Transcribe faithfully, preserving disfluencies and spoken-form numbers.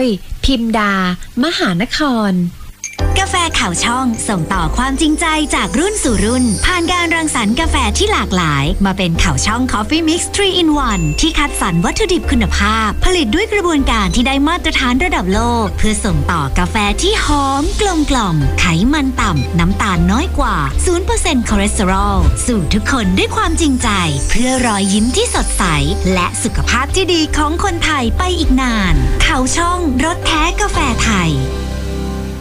ยพิมดามหานครกาแฟข่าวช่องส่งต่อความจริงใจจากรุ่นสู่รุ่นผ่านการรังสรรค์กาแฟที่หลากหลายมาเป็นข่าวช่อง Coffee Mix ทรี in วัน ที่คัดสรรวัตถุดิบคุณภาพผลิตด้วยกระบวนการที่ได้มาตรฐานระดับโลกเพื่อส่งต่อกาแฟที่หอมกลมกล่อมไขมันต่ำน้ำตาลน้อยกว่า ศูนย์เปอร์เซ็นต์ คอเลสเตอรอลสู่ทุกคนด้วยความจริงใจเพื่อรอยยิ้มที่สดใสและสุขภาพที่ดีของคนไทยไปอีกนานข่าวช่องรสแท้กาแฟไทย